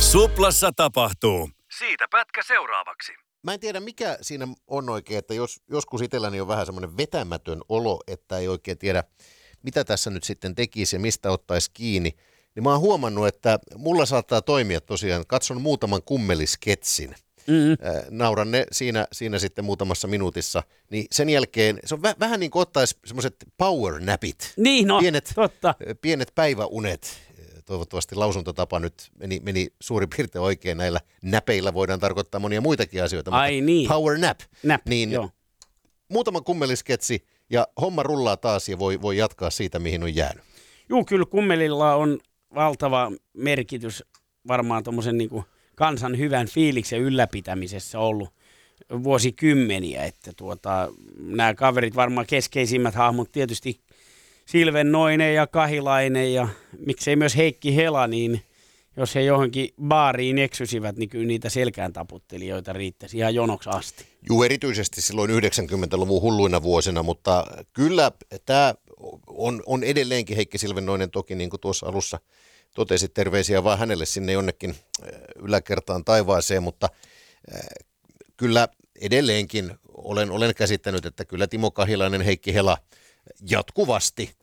Suplassa tapahtuu. Siitä pätkä seuraavaksi. Mä en tiedä, mikä siinä on oikein, että joskus itselläni on vähän semmoinen vetämätön olo, että ei oikein tiedä, mitä tässä nyt sitten tekisi ja mistä ottaisi kiinni. Niin mä oon huomannut, että mulla saattaa toimia tosiaan, katson muutaman kummelisketsin. Nauran ne siinä sitten muutamassa minuutissa, niin sen jälkeen se on vähän niin kuin ottaisi semmoiset power napit. Niin, no, totta. Pienet päiväunet. Toivottavasti lausuntotapa nyt meni suurin piirtein oikein. Näillä näpeillä voidaan tarkoittaa monia muitakin asioita. Ai niin. Power nap. Niin, joo. Muutama kummelisketsi ja homma rullaa taas ja voi jatkaa siitä, mihin on jäänyt. Joo, kyllä kummelilla on valtava merkitys varmaan tuommoisen niin kuin kansan hyvän fiiliksen ylläpitämisessä ollut vuosikymmeniä. Että nämä kaverit varmaan keskeisimmät hahmot tietysti Silvennoinen ja Kahilainen ja miksei myös Heikki Hela, niin jos he johonkin baariin eksyisivät, niin kyllä niitä selkään taputtelijoita riittäisi ihan jonoksi asti. Juu, erityisesti silloin 90-luvun hulluina vuosina, mutta kyllä tämä on edelleenkin Heikki Silvennoinen toki, niin kuin tuossa alussa totesit, terveisiä vaan hänelle sinne jonnekin yläkertaan taivaaseen, mutta kyllä edelleenkin olen käsittänyt, että kyllä Timo Kahilainen, Heikki Hela jatkuvasti